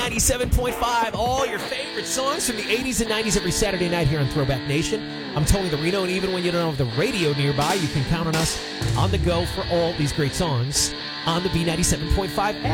97.5, all your favorite songs from the 80s and 90s every Saturday night here on Throwback Nation. I'm Tony the Reno, and even when you don't have the radio nearby, you can count on us on the go for all these great songs on the B97.5 app.